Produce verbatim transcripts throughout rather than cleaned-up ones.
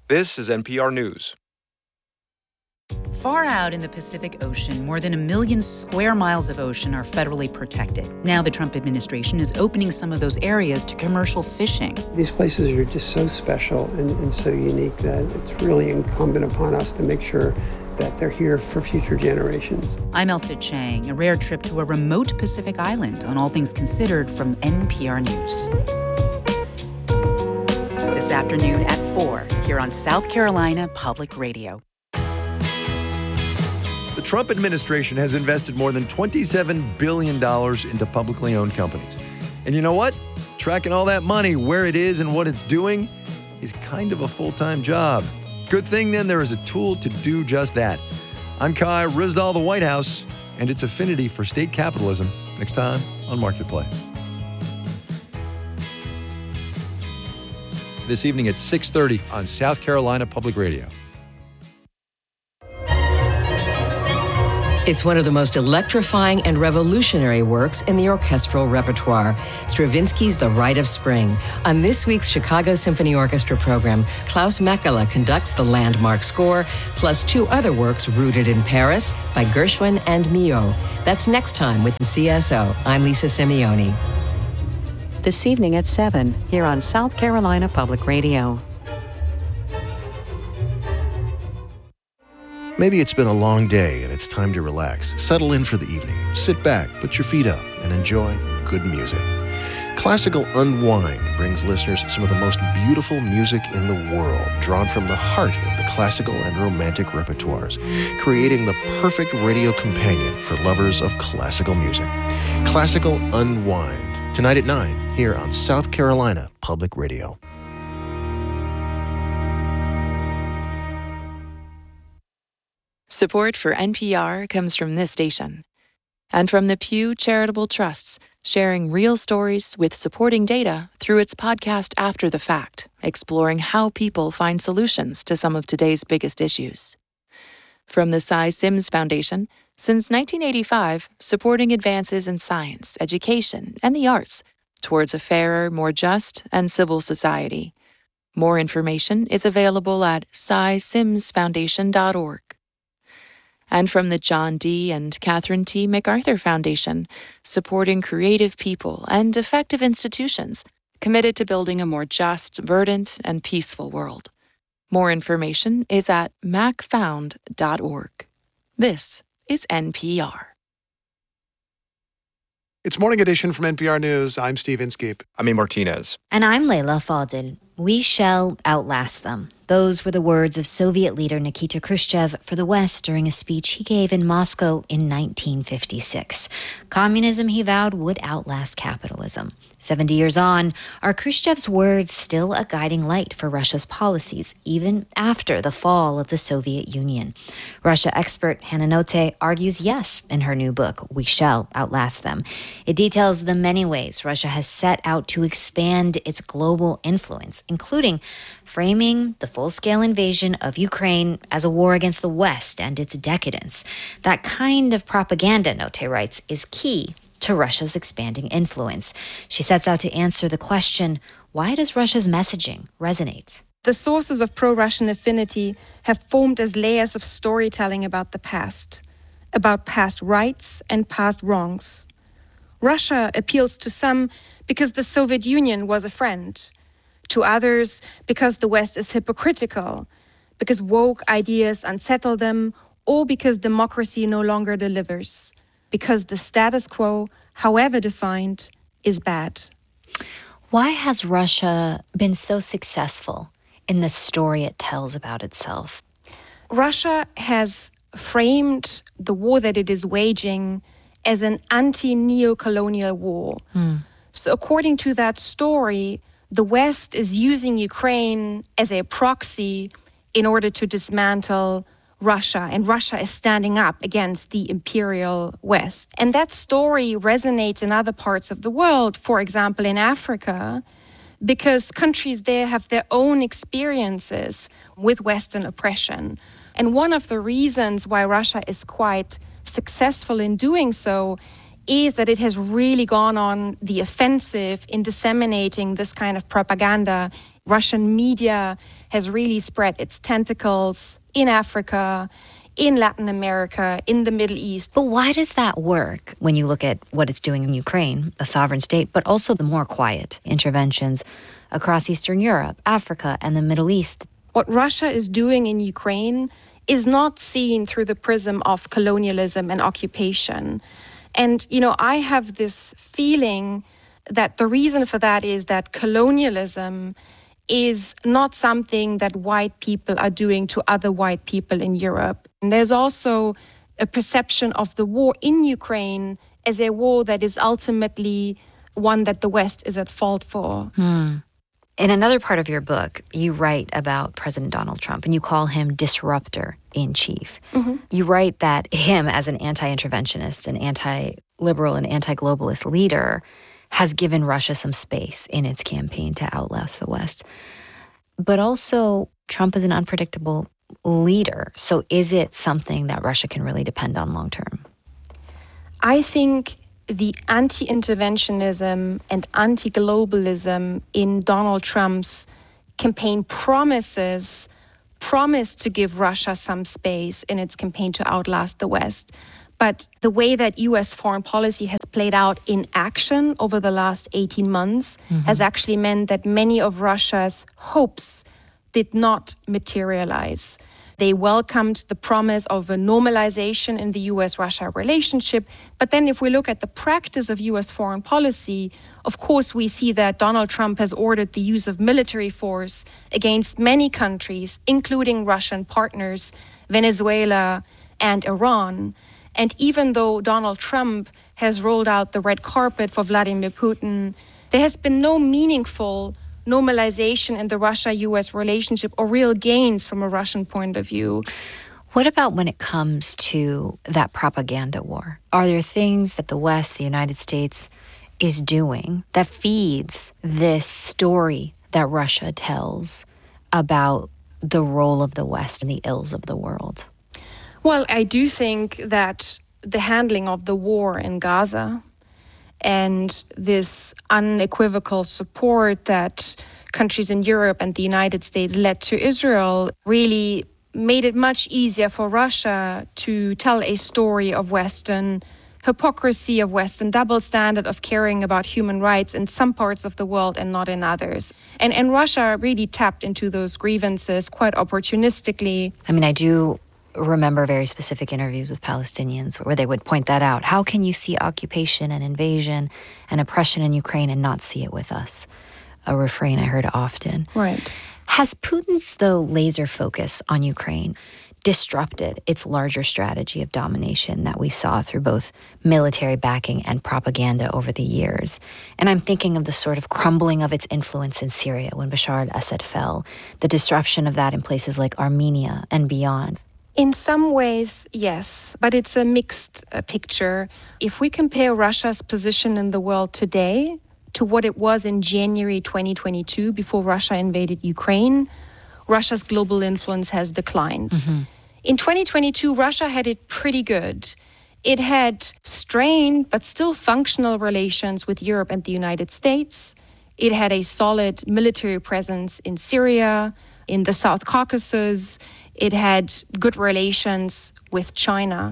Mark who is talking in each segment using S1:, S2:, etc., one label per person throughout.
S1: This is N P R News.
S2: Far out in the Pacific Ocean, more than a million square miles of ocean are federally protected. Now the Trump administration is opening some of those areas to commercial fishing.
S3: These places are just so special and, and so unique that it's really incumbent upon us to make sure that they're here for future generations.
S2: I'm Elsa Chang, a rare trip to a remote Pacific island on All Things Considered from N P R News. This afternoon at four, here on South Carolina Public Radio.
S4: The Trump administration has invested more than twenty-seven billion dollars into publicly owned companies. And you know what? Tracking all that money, where it is and what it's doing, is kind of a full-time job. Good thing, then, there is a tool to do just that. I'm Kai Ryssdal, the White House, and its affinity for state capitalism, next time on Marketplace. This evening at six thirty on South Carolina Public Radio.
S5: It's one of the most electrifying and revolutionary works in the orchestral repertoire, Stravinsky's The Rite of Spring. On this week's Chicago Symphony Orchestra program, Klaus Mekala conducts the landmark score, plus two other works rooted in Paris by Gershwin and Milhaud. That's next time with the C S O. I'm Lisa Simeoni.
S6: This evening at seven, here on South Carolina Public Radio.
S7: Maybe it's been a long day and it's time to relax. Settle in for the evening. Sit back, put your feet up, and enjoy good music. Classical Unwind brings listeners some of the most beautiful music in the world, drawn from the heart of the classical and romantic repertoires, creating the perfect radio companion for lovers of classical music. Classical Unwind, tonight at nine, here on South Carolina Public Radio.
S8: Support for N P R comes from this station and from the Pew Charitable Trusts, sharing real stories with supporting data through its podcast After the Fact, exploring how people find solutions to some of today's biggest issues. From the Cy Sims Foundation, since nineteen eighty-five, supporting advances in science, education, and the arts towards a fairer, more just, and civil society. More information is available at cy sims foundation dot org. And from the John D. and Catherine T. MacArthur Foundation, supporting creative people and effective institutions committed to building a more just, verdant, and peaceful world. More information is at mac found dot org. This is N P R.
S9: It's Morning Edition from N P R News. I'm Steve Inskeep.
S1: I'm A. Martinez.
S10: And I'm Layla Fadel. We shall outlast them. Those were the words of Soviet leader Nikita Khrushchev for the West during a speech he gave in Moscow in nineteen fifty-six. Communism, he vowed, would outlast capitalism. Seventy years on, are Khrushchev's words still a guiding light for Russia's policies, even after the fall of the Soviet Union? Russia expert Hannah Notte argues yes in her new book, We Shall Outlast Them. It details the many ways Russia has set out to expand its global influence, including framing the full-scale invasion of Ukraine as a war against the West and its decadence. That kind of propaganda, Notte writes, is key to Russia's expanding influence. She sets out to answer the question, why does Russia's messaging resonate?
S11: The sources of pro-Russian affinity have formed as layers of storytelling about the past, about past rights and past wrongs. Russia appeals to some because the Soviet Union was a friend, to others because the West is hypocritical, because woke ideas unsettle them, or because democracy no longer delivers, because the status quo, however defined, is bad.
S10: Why has Russia been so successful in the story it tells about itself?
S11: Russia has framed the war that it is waging as an anti-neocolonial war. Mm. So according to that story, the West is using Ukraine as a proxy in order to dismantle Russia, and Russia is standing up against the imperial West. And that story resonates in other parts of the world, for example, in Africa, because countries there have their own experiences with Western oppression. And one of the reasons why Russia is quite successful in doing so is that it has really gone on the offensive in disseminating this kind of propaganda Russian media has really spread its tentacles in Africa, in Latin America, in the Middle East.
S10: But why does that work when you look at what it's doing in Ukraine, a sovereign state, but also the more quiet interventions across Eastern Europe, Africa, and the Middle East?
S11: What Russia is doing in Ukraine is not seen through the prism of colonialism and occupation. And, you know, I have this feeling that the reason for that is that colonialism is not something that white people are doing to other white people in Europe. And there's also a perception of the war in Ukraine as a war that is ultimately one that the West is at fault for.
S10: Hmm. In another part of your book, you write about President Donald Trump, and you call him disruptor in chief. Mm-hmm. You write that him, as an anti-interventionist, an anti-liberal and anti-globalist leader, has given Russia some space in its campaign to outlast the West. But also, Trump is an unpredictable leader. So is it something that Russia can really depend on long term?
S11: I think the anti-interventionism and anti-globalism in Donald Trump's campaign promises promised to give Russia some space in its campaign to outlast the West. But the way that U S foreign policy has played out in action over the last eighteen months mm-hmm. has actually meant that many of Russia's hopes did not materialize. They welcomed the promise of a normalization in the U S-Russia relationship. But then if we look at the practice of U S foreign policy, of course, we see that Donald Trump has ordered the use of military force against many countries, including Russian partners, Venezuela and Iran. And even though Donald Trump has rolled out the red carpet for Vladimir Putin, there has been no meaningful normalization in the Russia-U S relationship or real gains from a Russian point of view.
S10: What about when it comes to that propaganda war? Are there things that the West, the United States, is doing that feeds this story that Russia tells about the role of the West and the ills of the world?
S11: Well, I do think that the handling of the war in Gaza and this unequivocal support that countries in Europe and the United States led to Israel really made it much easier for Russia to tell a story of Western hypocrisy, of Western double standard, of caring about human rights in some parts of the world and not in others. And, and Russia really tapped into those grievances quite opportunistically.
S10: I mean, I do remember very specific interviews with Palestinians where they would point that out. How can you see occupation and invasion and oppression in Ukraine and not see it with us? A refrain I heard often.
S11: Right.
S10: Has Putin's, though, laser focus on Ukraine disrupted its larger strategy of domination that we saw through both military backing and propaganda over the years? And I'm thinking of the sort of crumbling of its influence in Syria when Bashar al-Assad fell, the disruption of that in places like Armenia and beyond.
S11: In some ways, yes, but it's a mixed uh, picture. If we compare Russia's position in the world today to what it was in January twenty twenty-two, before Russia invaded Ukraine, Russia's global influence has declined. Mm-hmm. In twenty twenty-two, Russia had it pretty good. It had strained but still functional relations with Europe and the United States. It had a solid military presence in Syria, in the South Caucasus. It had good relations with China.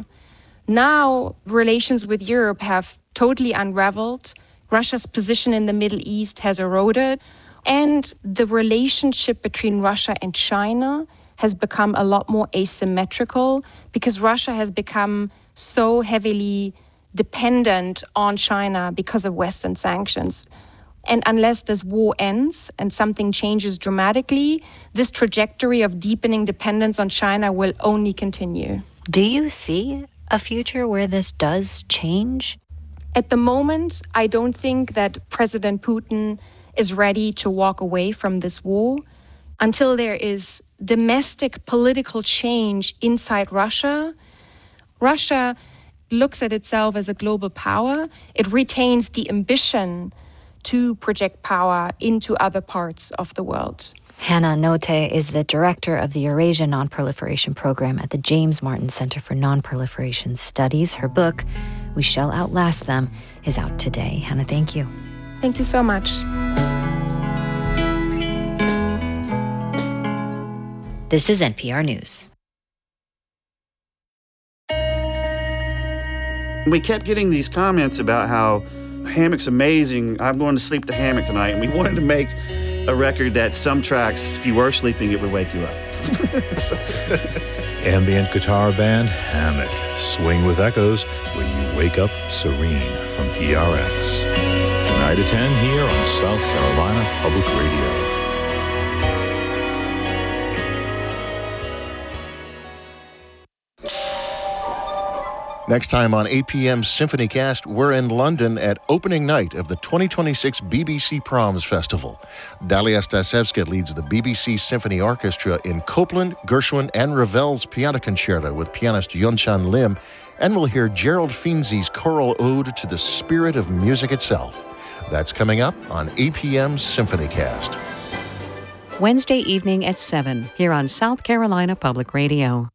S11: Now, relations with Europe have totally unraveled. Russia's position in the Middle East has eroded. And the relationship between Russia and China has become a lot more asymmetrical because Russia has become so heavily dependent on China because of Western sanctions. And unless this war ends and something changes dramatically, this trajectory of deepening dependence on China will only continue.
S10: Do you see a future where this does change?
S11: At the moment, I don't think that President Putin is ready to walk away from this war. Until there is domestic political change inside Russia, Russia looks at itself as a global power. It retains the ambition to project power into other parts of the world.
S10: Hannah Note is the director of the Eurasia Nonproliferation Program at the James Martin Center for Nonproliferation Studies. Her book, We Shall Outlast Them, is out today. Hannah, thank you.
S11: Thank you so much.
S10: This is N P R News.
S12: We kept getting these comments about how hammock's amazing. I'm going to sleep the hammock tonight. And we wanted to make a record that some tracks, if you were sleeping, it would wake you up. So.
S13: Ambient guitar band Hammock. Swing with echoes where you wake up serene from P R X. Tonight at ten here on South Carolina Public Radio.
S7: Next time on A P M's SymphonyCast, we're in London at opening night of the twenty twenty-six B B C Proms Festival. Dalia Stasevska leads the B B C Symphony Orchestra in Copland, Gershwin, and Ravel's Piano Concerto with pianist Yunchan Lim, and we'll hear Gerald Finzi's choral ode to the spirit of music itself. That's coming up on A P M's SymphonyCast.
S6: Wednesday evening at seven, here on South Carolina Public Radio.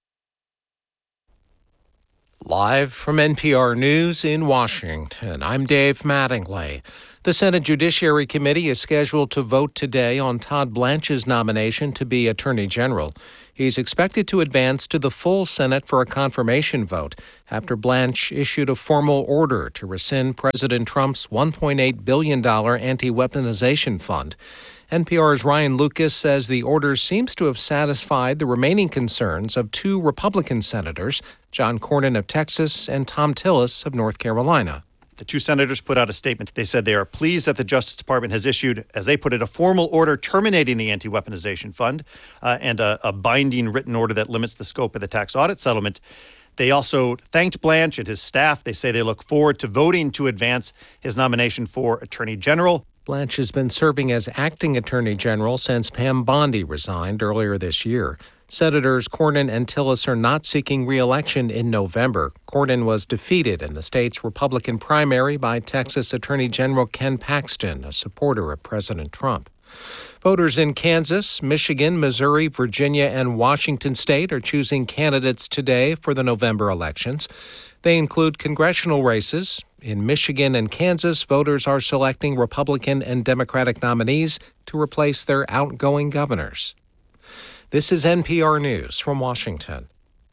S14: Live from N P R News in Washington, I'm Dave Mattingly. The Senate Judiciary Committee is scheduled to vote today on Todd Blanche's nomination to be Attorney General. He's expected to advance to the full Senate for a confirmation vote after Blanche issued a formal order to rescind President Trump's one point eight billion dollars anti-weaponization fund. N P R's Ryan Lucas says the order seems to have satisfied the remaining concerns of two Republican senators, John Cornyn of Texas and Thom Tillis of North Carolina.
S15: The two senators put out a statement. They said they are pleased that the Justice Department has issued, as they put it, a formal order terminating the anti-weaponization fund uh, and a, a binding written order that limits the scope of the tax audit settlement. They also thanked Blanche and his staff. They say they look forward to voting to advance his nomination for Attorney General.
S14: Blanche has been serving as acting Attorney General since Pam Bondi resigned earlier this year. Senators Cornyn and Tillis are not seeking re-election in November. Cornyn was defeated in the state's Republican primary by Texas Attorney General Ken Paxton, a supporter of President Trump. Voters in Kansas, Michigan, Missouri, Virginia, and Washington state are choosing candidates today for the November elections. They include congressional races. In Michigan and Kansas, voters are selecting Republican and Democratic nominees to replace their outgoing governors. This is N P R News from Washington.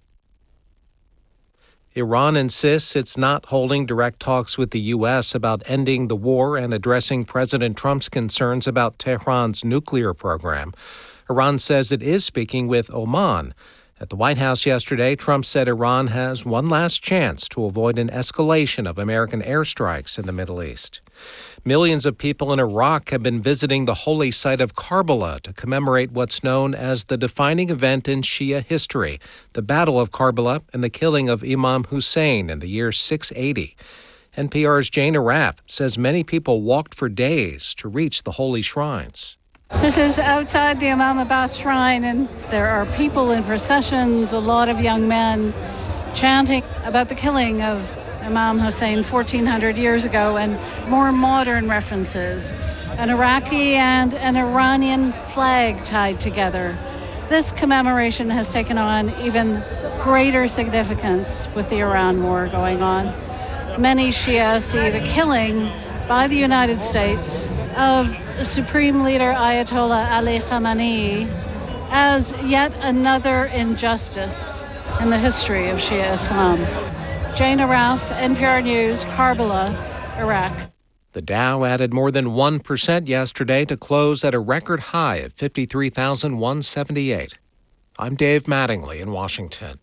S14: Iran insists it's not holding direct talks with the U S about ending the war and addressing President Trump's concerns about Tehran's nuclear program. Iran says it is speaking with Oman. At the White House yesterday, Trump said Iran has one last chance to avoid an escalation of American airstrikes in the Middle East. Millions of people in Iraq have been visiting the holy site of Karbala to commemorate what's known as the defining event in Shia history, the Battle of Karbala and the killing of Imam Hussein in the year six eighty. N P R's Jane Araf says many people walked for days to reach the holy shrines.
S16: This is outside the Imam Abbas shrine, and there are people in processions, a lot of young men chanting about the killing of Imam Hussein fourteen hundred years ago, and more modern references, an Iraqi and an Iranian flag tied together. This commemoration has taken on even greater significance with the Iran war going on. Many Shia see the killing by the United States of Supreme Leader Ayatollah Ali Khamenei as yet another injustice in the history of Shia Islam. Jane Araf, N P R News, Karbala, Iraq.
S14: The Dow added more than one percent yesterday to close at a record high of fifty-three thousand one hundred seventy-eight. I'm Dave Mattingly in Washington.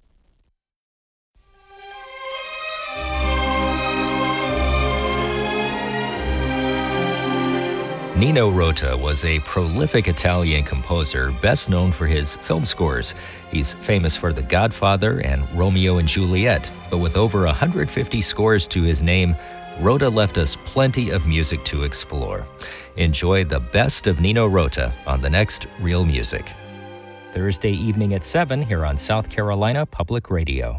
S17: Nino Rota was a prolific Italian composer, best known for his film scores. He's famous for The Godfather and Romeo and Juliet, but with over one hundred fifty scores to his name, Rota left us plenty of music to explore. Enjoy the best of Nino Rota on the next Real Music.
S18: Thursday evening at seven here on South Carolina Public Radio.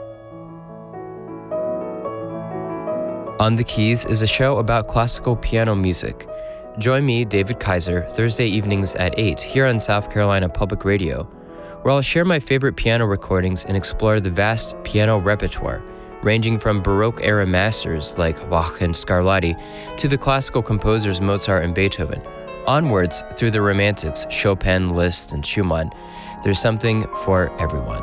S19: On the Keys is a show about classical piano music. Join me, David Kaiser, Thursday evenings at eight here on South Carolina Public Radio, where I'll share my favorite piano recordings and explore the vast piano repertoire, ranging from Baroque-era masters like Bach and Scarlatti to the classical composers Mozart and Beethoven, onwards through the Romantics, Chopin, Liszt, and Schumann. There's something for everyone.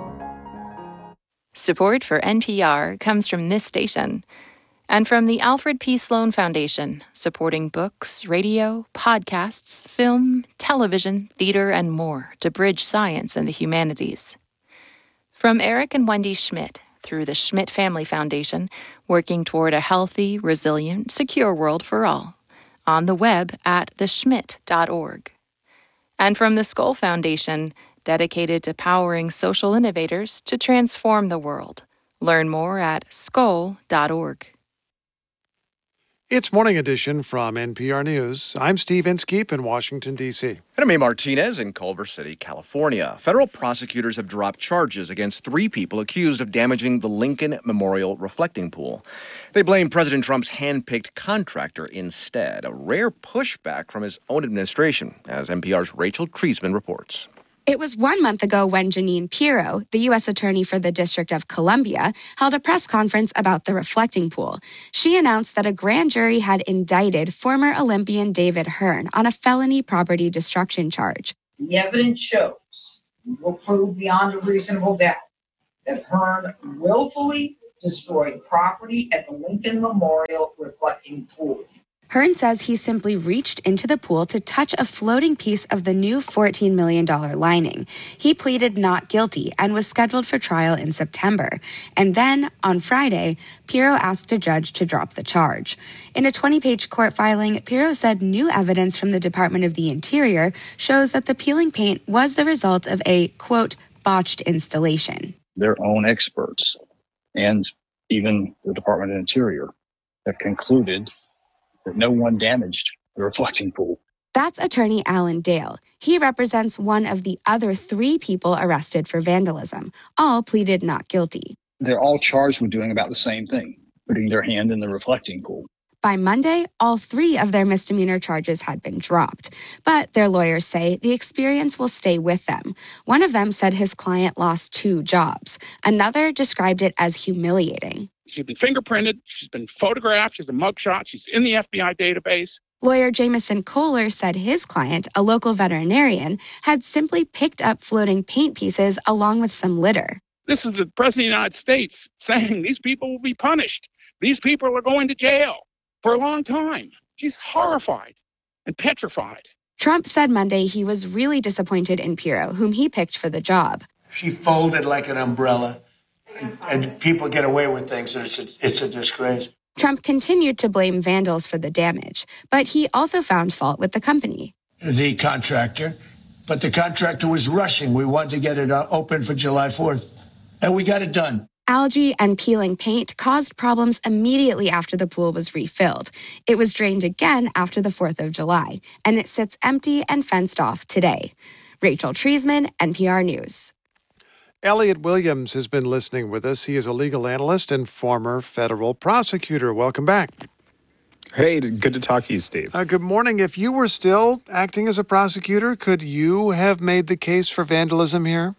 S8: Support for N P R comes from this station and from the Alfred P. Sloan Foundation, supporting books, radio, podcasts, film, television, theater, and more to bridge science and the humanities. From Eric and Wendy Schmidt through the Schmidt Family Foundation, working toward a healthy, resilient, secure world for all, on the web at the schmidt dot org. And from the Skoll Foundation, dedicated to powering social innovators to transform the world. Learn more at skoll dot org.
S9: It's Morning Edition from N P R News. I'm Steve Inskeep in Washington, D C.
S1: And I'm A. Martinez in Culver City, California. Federal prosecutors have dropped charges against three people accused of damaging the Lincoln Memorial reflecting pool. They blame President Trump's hand-picked contractor instead, a rare pushback from his own administration, as N P R's Rachel Treisman reports.
S20: It was one month ago when Jeanine Pirro, the U S attorney for the District of Columbia, held a press conference about the reflecting pool. She announced that a grand jury had indicted former Olympian David Hearn on a felony property destruction charge.
S21: The evidence shows, we will prove beyond a reasonable doubt, that Hearn willfully destroyed property at the Lincoln Memorial reflecting pool.
S20: Hearn says he simply reached into the pool to touch a floating piece of the new fourteen million dollars lining. He pleaded not guilty and was scheduled for trial in September. And then, on Friday, Pirro asked a judge to drop the charge. In a twenty-page court filing, Pirro said new evidence from the Department of the Interior shows that the peeling paint was the result of a, quote, botched installation.
S22: Their own experts and even the Department of the Interior have concluded that no one damaged the reflecting pool.
S20: That's attorney Alan Dale. He represents one of the other three people arrested for vandalism. All pleaded not guilty.
S22: They're all charged with doing about the same thing, putting their hand in the reflecting pool.
S20: By Monday, all three of their misdemeanor charges had been dropped. But their lawyers say the experience will stay with them. One of them said his client lost two jobs. Another described it as humiliating.
S23: She's been fingerprinted, she's been photographed, she's a mugshot, she's in the F B I database.
S20: Lawyer Jameson Kohler said his client, a local veterinarian, had simply picked up floating paint pieces along with some litter.
S23: This is the President of the United States saying these people will be punished. These people are going to jail for a long time. She's horrified and petrified.
S20: Trump said Monday he was really disappointed in Pirro, whom he picked for the job.
S24: She folded like an umbrella. And, and people get away with things, and it's a, it's a disgrace.
S20: Trump continued to blame vandals for the damage, but he also found fault with the company.
S24: The contractor, but the contractor was rushing. We wanted to get it open for July fourth, and we got it done.
S20: Algae and peeling paint caused problems immediately after the pool was refilled. It was drained again after the fourth of July, and it sits empty and fenced off today. Rachel Treisman, N P R News.
S9: Elliot Williams has been listening with us. He is a legal analyst and former federal prosecutor. Welcome back.
S25: Hey, good to talk to you, Steve.
S9: Uh, good morning. If you were still acting as a prosecutor, could you have made the case for vandalism here?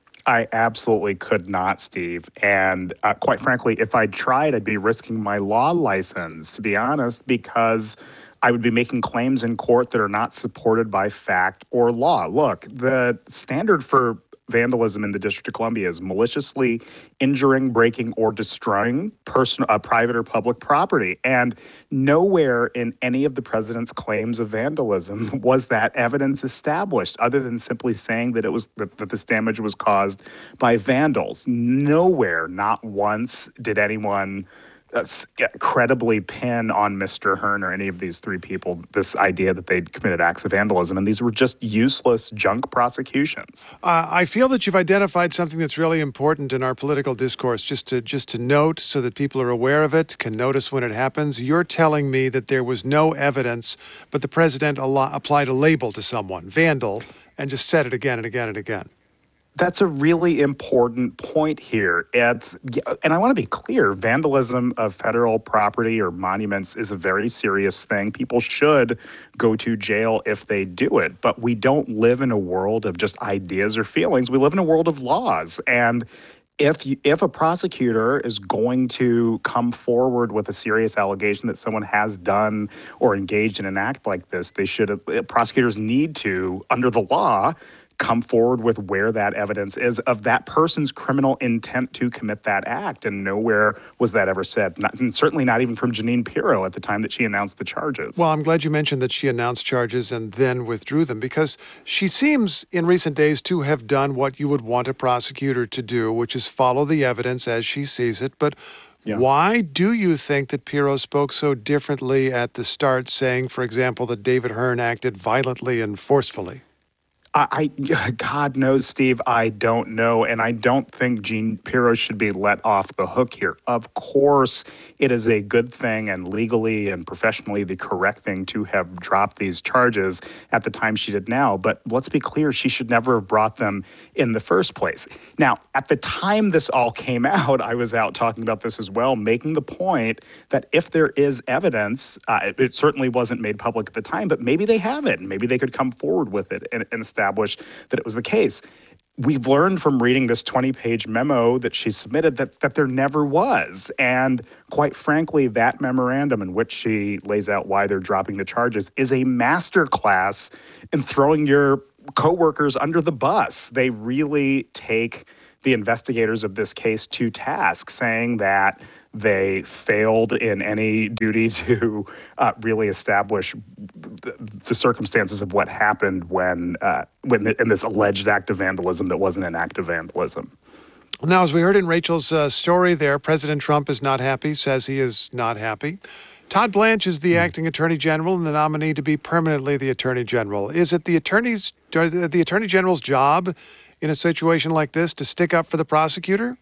S25: I absolutely could not, Steve. And uh, quite frankly, if I tried, I'd be risking my law license, to be honest, because I would be making claims in court that are not supported by fact or law. Look, the standard for vandalism in the District of Columbia is maliciously injuring, breaking, or destroying personal, uh, private or public property. And nowhere in any of the president's claims of vandalism was that evidence established, other than simply saying that it was that, that this damage was caused by vandals. Nowhere, not once, did anyone Uh, credibly pin on Mister Hearn or any of these three people this idea that they'd committed acts of vandalism, and these were just useless junk prosecutions.
S9: Uh, I feel that you've identified something that's really important in our political discourse, just to just to note so that people are aware of it, can notice when it happens. You're telling me that there was no evidence, but the president al- applied a label to someone, vandal, and just said it again and again and again.
S25: That's a really important point here. It's, and I want to be clear, vandalism of federal property or monuments is a very serious thing. People should go to jail if they do it, but we don't live in a world of just ideas or feelings. We live in a world of laws, and if you, if a prosecutor is going to come forward with a serious allegation that someone has done or engaged in an act like this, they should have, prosecutors need to, under the law, come forward with where that evidence is of that person's criminal intent to commit that act. And nowhere was that ever said. Not, and certainly not even from Jeanine Pirro at the time that she announced the charges.
S9: Well, I'm glad you mentioned that she announced charges and then withdrew them, because she seems in recent days to have done what you would want a prosecutor to do, which is follow the evidence as she sees it. But yeah. Why do you think that Pirro spoke so differently at the start, saying, for example, that David Hearn acted violently and forcefully?
S25: I, I, God knows, Steve, I don't know. And I don't think Jeanine Pirro should be let off the hook here. Of course, it is a good thing and legally and professionally the correct thing to have dropped these charges at the time she did now. But let's be clear, she should never have brought them in the first place. Now, at the time this all came out, I was out talking about this as well, making the point that if there is evidence, uh, it, it certainly wasn't made public at the time, but maybe they have it and maybe they could come forward with it and, and establish that it was the case. We've learned from reading this twenty-page memo that she submitted that that there never was. And quite frankly, that memorandum in which she lays out why they're dropping the charges is a masterclass in throwing your coworkers under the bus. They really take the investigators of this case to task, saying that they failed in any duty to uh, really establish the, the circumstances of what happened when, uh, when the, in this alleged act of vandalism that wasn't an act of vandalism.
S9: Now, as we heard in Rachel's uh, story there, President Trump is not happy, says he is not happy. Todd Blanche is the acting attorney general and the nominee to be permanently the attorney general. Is it the attorney's, the attorney general's job in a situation like this to stick up for the prosecutor?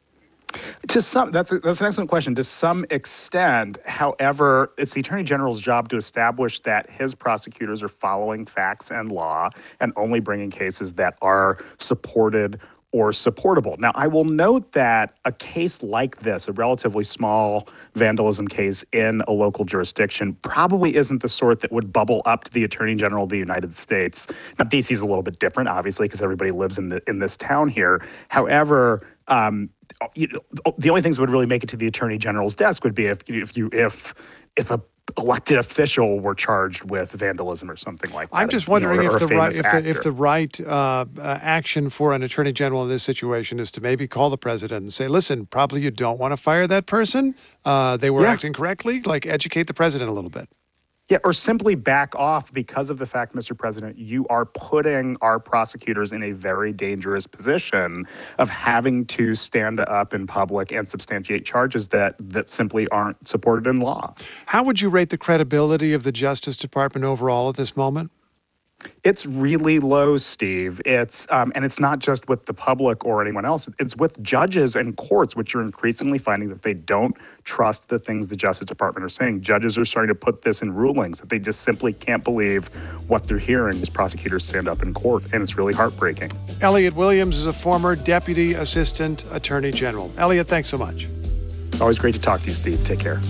S25: To some, that's a, that's an excellent question. To some extent, however, it's the Attorney General's job to establish that his prosecutors are following facts and law and only bringing cases that are supported or supportable. Now, I will note that a case like this, a relatively small vandalism case in a local jurisdiction, probably isn't the sort that would bubble up to the Attorney General of the United States. Now, D C is a little bit different, obviously, because everybody lives in the in this town here. However, um, you know, the only things that would really make it to the Attorney General's desk would be if if you if if a elected official were charged with vandalism or something like that.
S9: I'm just wondering, you know, if, the right, if, the, if the right uh, uh, action for an attorney general in this situation is to maybe call the president and say, listen, probably you don't want to fire that person. Uh, they were yeah. acting correctly. Like, educate the president a little bit.
S25: Yeah, or simply back off because of the fact, Mister President, you are putting our prosecutors in a very dangerous position of having to stand up in public and substantiate charges that that simply aren't supported in law.
S9: How would you rate the credibility of the Justice Department overall at this moment?
S25: It's really low, Steve. It's um, and it's not just with the public or anyone else. It's with judges and courts, which are increasingly finding that they don't trust the things the Justice Department are saying. Judges are starting to put this in rulings that they just simply can't believe what they're hearing as prosecutors stand up in court, and it's really heartbreaking.
S9: Elliott Williams is a former Deputy Assistant Attorney General. Elliott, thanks so much.
S25: Always great to talk to you, Steve. Take care.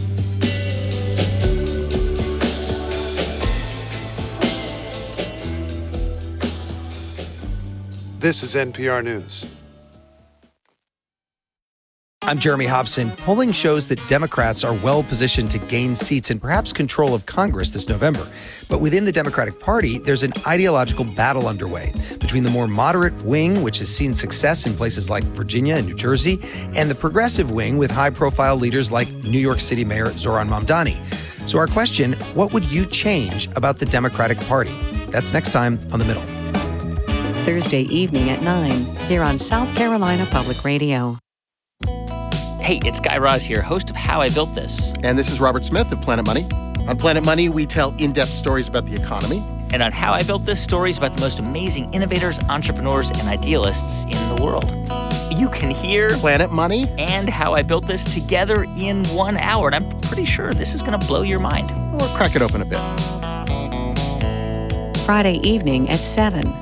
S9: This is N P R News.
S2: I'm Jeremy Hobson. Polling shows that Democrats are well positioned to gain seats and perhaps control of Congress this November. But within the Democratic Party, there's an ideological battle underway between the more moderate wing, which has seen success in places like Virginia and New Jersey, and the progressive wing with high-profile leaders like New York City Mayor Zohran Mamdani. So our question, what would you change about the Democratic Party? That's next time on The Middle.
S6: Thursday evening at nine, here on South Carolina Public Radio.
S3: Hey, it's Guy Raz here, host of How I Built This.
S4: And this is Robert Smith of Planet Money. On Planet Money, we tell in-depth stories about the economy.
S3: And on How I Built This, stories about the most amazing innovators, entrepreneurs, and idealists in the world. You can hear
S4: Planet Money
S3: and How I Built This together in one hour. And I'm pretty sure this is going to blow your mind.
S4: Or crack it open a bit.
S6: Friday evening at seven.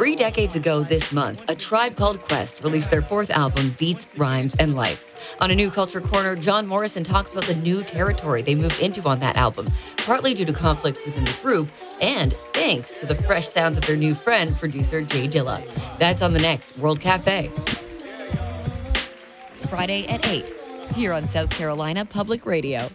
S5: Three decades ago this month, A Tribe Called Quest released their fourth album, Beats, Rhymes, and Life. On A New Culture Corner, John Morrison talks about the new territory they moved into on that album, partly due to conflict within the group, and thanks to the fresh sounds of their new friend, producer Jay Dilla. That's on the next World Cafe. Friday at eight, here on South Carolina Public Radio.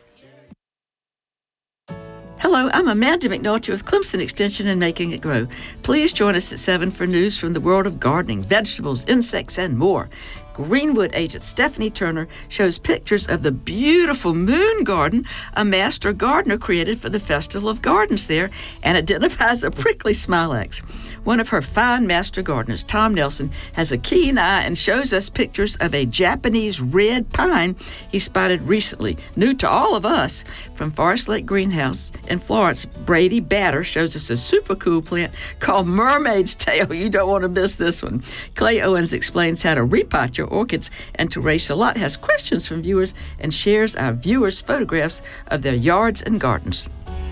S10: Hello, I'm Amanda McNulty with Clemson Extension and Making It Grow. Please join us at seven for news from the world of gardening, vegetables, insects, and more. Greenwood agent Stephanie Turner shows pictures of the beautiful moon garden a master gardener created for the Festival of Gardens there and identifies a prickly smilax. One of her fine master gardeners, Tom Nelson, has a keen eye and shows us pictures of a Japanese red pine he spotted recently, new to all of us. From Forest Lake Greenhouse in Florence, Brady Batter shows us a super cool plant called Mermaid's Tail. You don't want to miss this one. Clay Owens explains how to repot your orchids, and Teresa Lott has questions from viewers and shares our viewers' photographs of their yards and gardens.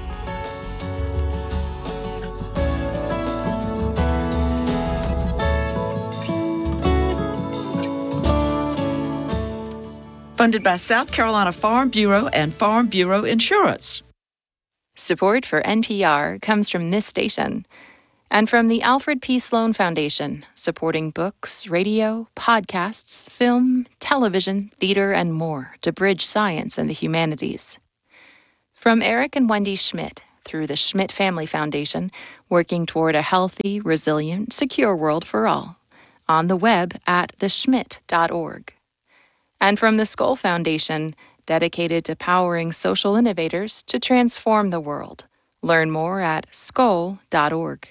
S10: Funded by South Carolina Farm Bureau and Farm Bureau Insurance.
S8: Support for N P R comes from this station and from the Alfred P. Sloan Foundation, supporting books, radio, podcasts, film, television, theater, and more to bridge science and the humanities. From Eric and Wendy Schmidt, through the Schmidt Family Foundation, working toward a healthy, resilient, secure world for all. On the web at the schmidt dot org. And from the Skoll Foundation, dedicated to powering social innovators to transform the world. Learn more at skoll dot org.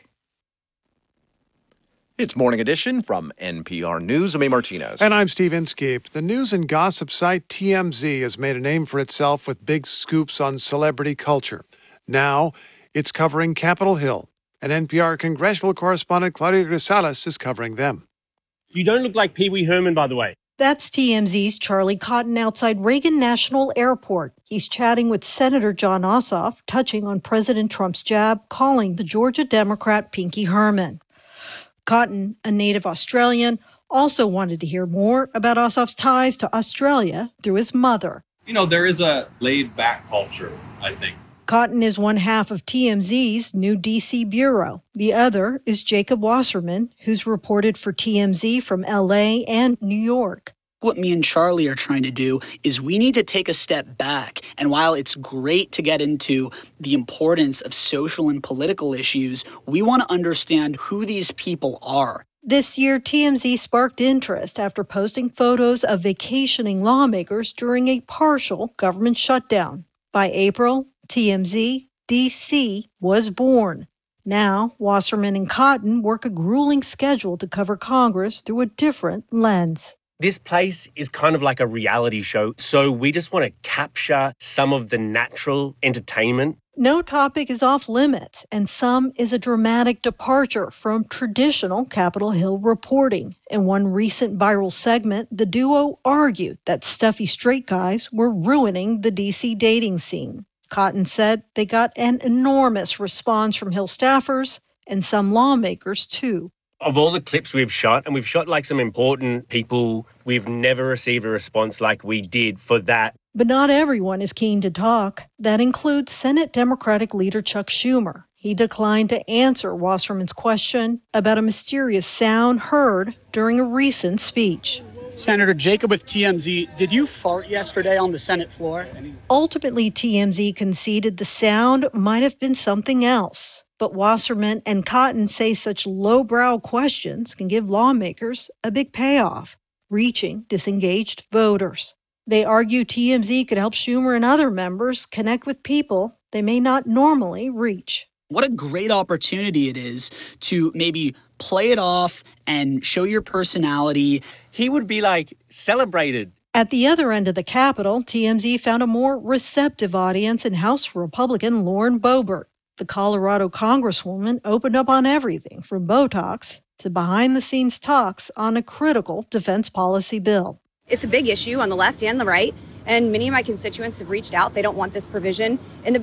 S1: It's Morning Edition from N P R News. I'm A. Martinez.
S9: And I'm Steve Inskeep. The news and gossip site T M Z has made a name for itself with big scoops on celebrity culture. Now, it's covering Capitol Hill. And N P R congressional correspondent Claudia Grisales is covering them.
S11: You don't look like Pee Wee Herman, by the way.
S12: That's T M Z's Charlie Cotton outside Reagan National Airport. He's chatting with Senator Jon Ossoff, touching on President Trump's jab, calling the Georgia Democrat Pinky Herman. Cotton, a native Australian, also wanted to hear more about Ossoff's ties to Australia through his mother.
S13: You know, there is a laid-back culture, I think.
S12: Cotton is one half of T M Z's new D C bureau. The other is Jacob Wasserman, who's reported for T M Z from L A and New York.
S26: What me and Charlie are trying to do is we need to take a step back. And while it's great to get into the importance of social and political issues, we want to understand who these people are.
S12: This year, T M Z sparked interest after posting photos of vacationing lawmakers during a partial government shutdown. By April, T M Z D C was born. Now, Wasserman and Cotton work a grueling schedule to cover Congress through a different lens.
S11: This place is kind of like a reality show, so we just want to capture some of the natural entertainment.
S12: No topic is off limits, and some is a dramatic departure from traditional Capitol Hill reporting. In one recent viral segment, the duo argued that stuffy straight guys were ruining the D C dating scene. Cotton said they got an enormous response from Hill staffers and some lawmakers, too.
S11: Of all the clips we've shot, and we've shot like some important people, we've never received a response like we did for that.
S12: But not everyone is keen to talk. That includes Senate Democratic leader Chuck Schumer. He declined to answer Wasserman's question about a mysterious sound heard during a recent speech.
S27: Senator Jacob with T M Z, did you fart yesterday on the Senate floor?
S12: Ultimately, T M Z conceded the sound might have been something else. But Wasserman and Cotton say such lowbrow questions can give lawmakers a big payoff, reaching disengaged voters. They argue T M Z could help Schumer and other members connect with people they may not normally reach.
S26: What a great opportunity it is to maybe play it off and show your personality.
S11: He would be like celebrated.
S12: At the other end of the Capitol, T M Z found a more receptive audience in House Republican Lauren Boebert. The Colorado Congresswoman opened up on everything from Botox to behind-the-scenes talks on a critical defense policy bill.
S28: It's a big issue on the left and the right, and many of my constituents have reached out. They don't want this provision in the bill.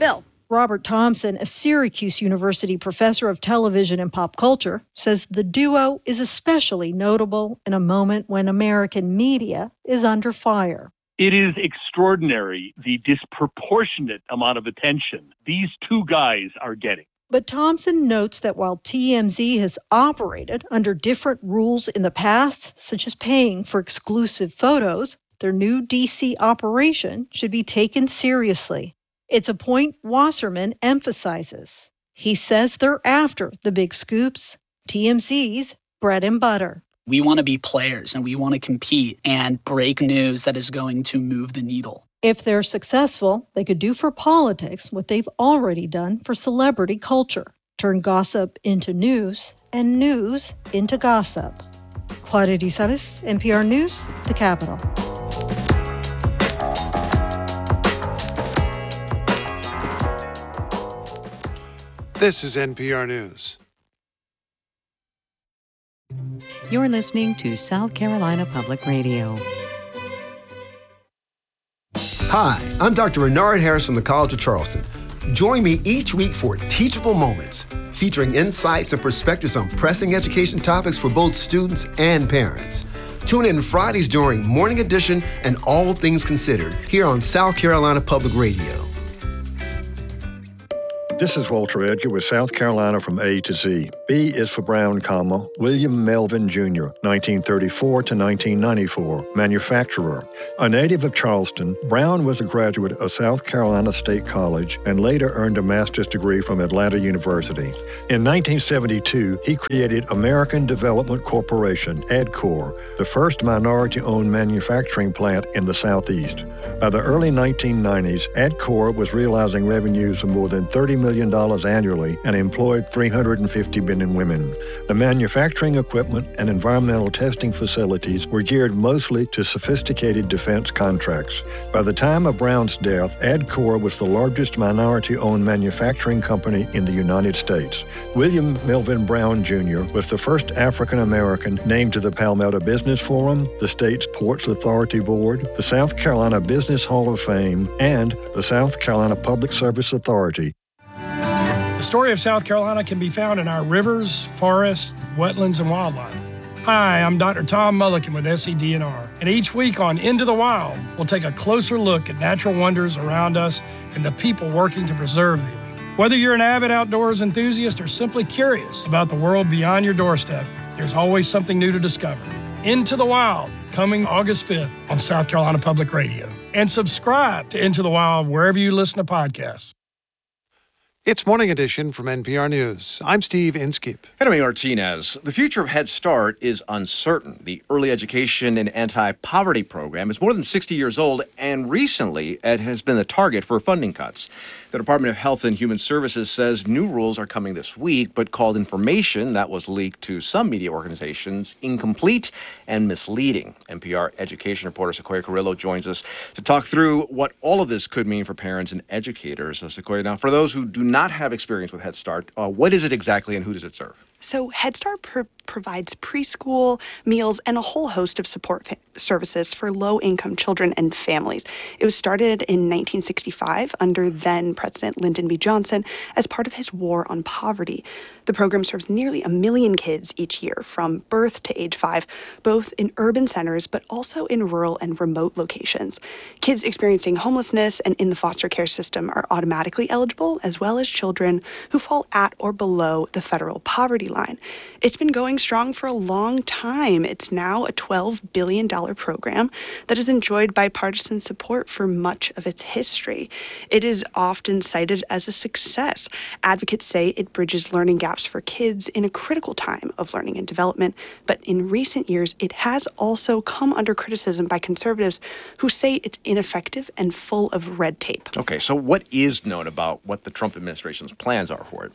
S12: Robert Thompson, a Syracuse University professor of television and pop culture, says the duo is especially notable in a moment when American media is under fire.
S7: It is extraordinary, the disproportionate amount of attention these two guys are getting.
S12: But Thompson notes that while T M Z has operated under different rules in the past, such as paying for exclusive photos, their new D C operation should be taken seriously. It's a point Wasserman emphasizes. He says they're after the big scoops, T M Z's bread and butter.
S26: We want to be players and we want to compete and break news that is going to move the needle.
S12: If they're successful, they could do for politics what they've already done for celebrity culture, turn gossip into news and news into gossip. Claudia De Saris, N P R News, The Capitol.
S9: This is N P R News.
S6: You're listening to South Carolina Public Radio.
S14: Hi, I'm Doctor Renard Harris from the College of Charleston. Join me each week for Teachable Moments, featuring insights and perspectives on pressing education topics for both students and parents. Tune in Fridays during Morning Edition and All Things Considered here on South Carolina Public Radio.
S15: This is Walter Edgar with South Carolina from A to Z. B is for Brown, comma, William Melvin Junior, nineteen thirty-four to nineteen ninety-four, manufacturer. A native of Charleston, Brown was a graduate of South Carolina State College and later earned a master's degree from Atlanta University. In nineteen seventy-two, he created American Development Corporation, EDCOR, the first minority-owned manufacturing plant in the Southeast. By the early nineteen nineties, EDCOR was realizing revenues of more than thirty million dollars annually and employed three hundred fifty men and women. The manufacturing equipment and environmental testing facilities were geared mostly to sophisticated defense contracts. By the time of Brown's death, EDCOR was the largest minority-owned manufacturing company in the United States. William Melvin Brown Junior was the first African-American named to the Palmetto Business Forum, the state's Ports Authority Board, the South Carolina Business Hall of Fame, and the South Carolina Public Service Authority.
S16: The story of South Carolina can be found in our rivers, forests, wetlands, and wildlife. Hi, I'm Doctor Tom Mulliken with S C D N R, and each week on Into the Wild, we'll take a closer look at natural wonders around us and the people working to preserve them. Whether you're an avid outdoors enthusiast or simply curious about the world beyond your doorstep, there's always something new to discover. Into the Wild, coming August fifth on South Carolina Public Radio. And subscribe to Into the Wild wherever you listen to podcasts.
S9: It's Morning Edition from N P R News. I'm Steve Inskeep.
S1: Henry Martinez. The future of Head Start is uncertain. The Early Education and Anti-Poverty Program is more than sixty years old, and recently it has been the target for funding cuts. The Department of Health and Human Services says new rules are coming this week, but called information that was leaked to some media organizations incomplete and misleading. N P R education reporter Sequoia Carrillo joins us to talk through what all of this could mean for parents and educators. So Sequoia, now for those who do not not have experience with Head Start, uh, what is it exactly and who does it serve?
S17: So Head Start pr- provides preschool, meals, and a whole host of support fa- services for low-income children and families. It was started in nineteen sixty-five under then-President Lyndon B. Johnson as part of his war on poverty. The program serves nearly a million kids each year from birth to age five, both in urban centers but also in rural and remote locations. Kids experiencing homelessness and in the foster care system are automatically eligible, as well as children who fall at or below the federal poverty line. It's been going strong for a long time. It's now a twelve billion dollars program that has enjoyed bipartisan support for much of its history. It is often cited as a success. Advocates say it bridges learning gaps for kids in a critical time of learning and development, but in recent years, it has also come under criticism by conservatives who say it's ineffective and full of red tape.
S1: Okay, so what is known about what the Trump administration's plans are for it?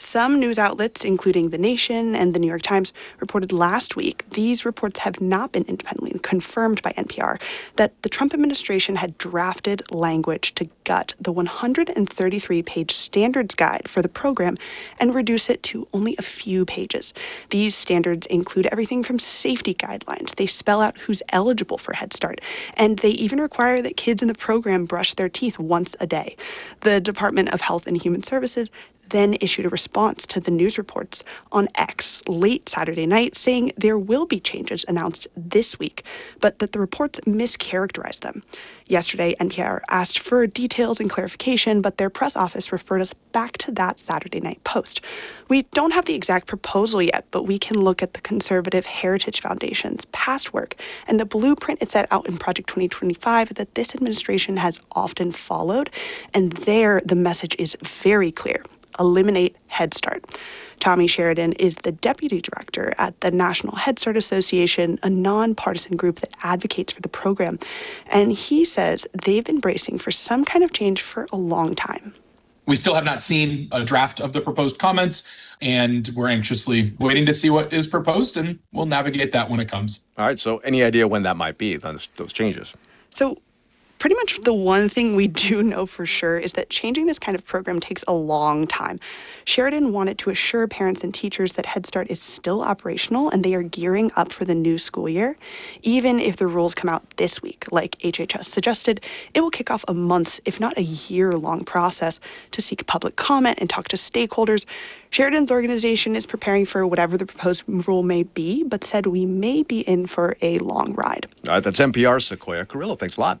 S17: Some news outlets, including The Nation and The New York Times, reported last week these reports have not been independently confirmed by N P R that the Trump administration had drafted language to gut the one hundred thirty-three page standards guide for the program and reduce it to only a few pages. These standards include everything from safety guidelines. They spell out who's eligible for Head Start, and they even require that kids in the program brush their teeth once a day. The Department of Health and Human Services then issued a response to the news reports on X late Saturday night, saying there will be changes announced this week, but that the reports mischaracterized them. Yesterday, N P R asked for details and clarification, but their press office referred us back to that Saturday night post. We don't have the exact proposal yet, but we can look at the Conservative Heritage Foundation's past work and the blueprint it set out in Project twenty twenty-five that this administration has often followed, and there the message is very clear. Eliminate Head Start. Tommy Sheridan is the deputy director at the National Head Start Association, a nonpartisan group that advocates for the program. And he says they've been bracing for some kind of change for a long time.
S18: We still have not seen a draft of the proposed comments, and we're anxiously waiting to see what is proposed, and we'll navigate that when it comes.
S1: All right, so any idea when that might be, those, those changes?
S17: So pretty much the one thing we do know for sure is that changing this kind of program takes a long time. Sheridan wanted to assure parents and teachers that Head Start is still operational and they are gearing up for the new school year. Even if the rules come out this week, like H H S suggested, it will kick off a month's, if not a year-long process to seek public comment and talk to stakeholders. Sheridan's organization is preparing for whatever the proposed rule may be, but said we may be in for a long ride.
S1: All right, that's N P R's Sequoia Carrillo. Thanks a lot.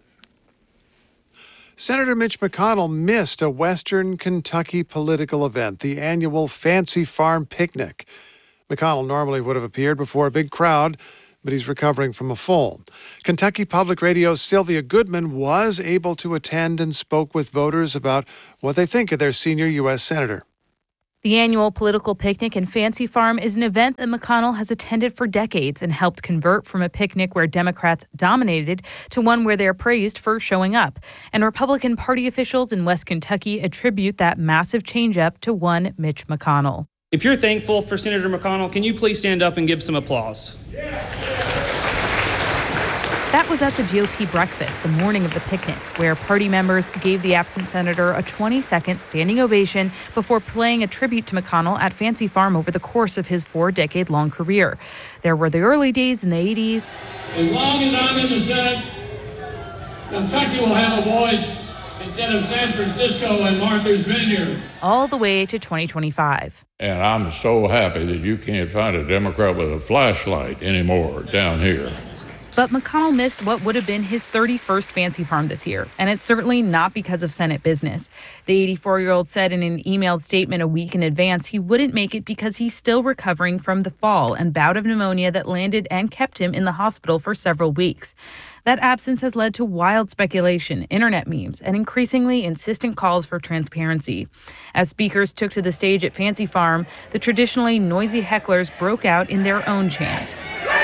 S9: Senator Mitch McConnell missed a Western Kentucky political event, the annual Fancy Farm Picnic. McConnell normally would have appeared before a big crowd, but he's recovering from a fall. Kentucky Public Radio's Sylvia Goodman was able to attend and spoke with voters about what they think of their senior U S senator.
S19: The annual political picnic in Fancy Farm is an event that McConnell has attended for decades and helped convert from a picnic where Democrats dominated to one where they're praised for showing up. And Republican Party officials in West Kentucky attribute that massive change-up to one Mitch McConnell.
S20: If you're thankful for Senator McConnell, can you please stand up and give some applause?
S19: That was at the G O P breakfast the morning of the picnic, where party members gave the absent senator a twenty-second standing ovation before playing a tribute to McConnell at Fancy Farm over the course of his four-decade-long career. There were the early days in the eighties.
S21: As long as I'm in the Senate, Kentucky will have a voice instead of San Francisco and Martha's Vineyard.
S19: All the way to twenty twenty-five.
S22: And I'm so happy that you can't find a Democrat with a flashlight anymore down here.
S19: But McConnell missed what would have been his thirty-first Fancy Farm this year, and it's certainly not because of Senate business. The eighty-four-year-old said in an emailed statement a week in advance he wouldn't make it because he's still recovering from the fall and bout of pneumonia that landed and kept him in the hospital for several weeks. That absence has led to wild speculation, internet memes, and increasingly insistent calls for transparency. As speakers took to the stage at Fancy Farm, the traditionally noisy hecklers broke out in their own chant.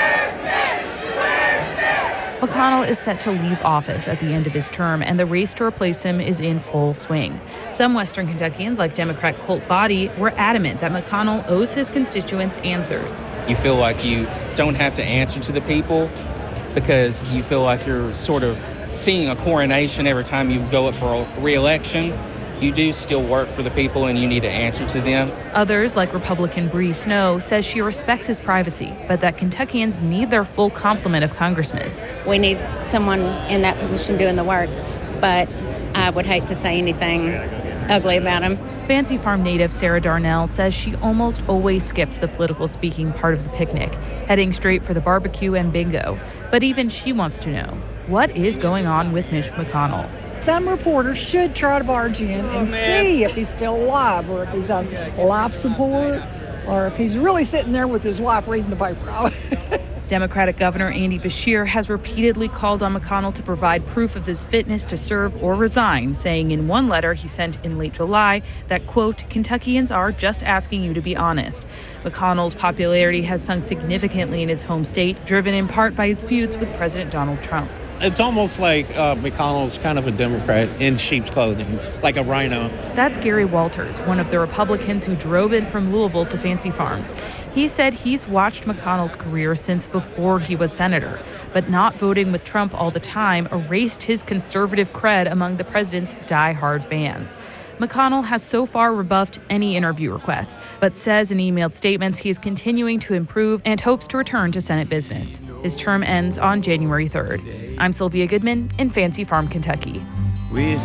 S19: McConnell is set to leave office at the end of his term, and the race to replace him is in full swing. Some Western Kentuckians, like Democrat Colt Body, were adamant that McConnell owes his constituents answers.
S23: You feel like you don't have to answer to the people because you feel like you're sort of seeing a coronation every time you go up for a re-election. You do still work for the people and you need to answer to them.
S19: Others, like Republican Bree Snow, says she respects his privacy, but that Kentuckians need their full complement of congressmen.
S24: We need someone in that position doing the work, but I would hate to say anything ugly about him.
S19: Fancy Farm native Sarah Darnell says she almost always skips the political speaking part of the picnic, heading straight for the barbecue and bingo. But even she wants to know, what is going on with Mitch McConnell?
S28: Some reporters should try to barge in and oh, see if he's still alive, or if he's on life support, or if he's really sitting there with his wife reading the paper.
S19: Democratic Governor Andy Beshear has repeatedly called on McConnell to provide proof of his fitness to serve or resign, saying in one letter he sent in late July that, quote, Kentuckians are just asking you to be honest. McConnell's popularity has sunk significantly in his home state, driven in part by his feuds with President Donald Trump.
S2: It's almost like uh, McConnell's kind of a Democrat in sheep's clothing, like a rhino.
S19: That's Gary Walters, one of the Republicans who drove in from Louisville to Fancy Farm. He said he's watched McConnell's career since before he was senator, but not voting with Trump all the time erased his conservative cred among the president's die-hard fans. McConnell has so far rebuffed any interview requests, but says in emailed statements he is continuing to improve and hopes to return to Senate business. His term ends on January third. I'm Sylvia Goodman in Fancy Farm, Kentucky.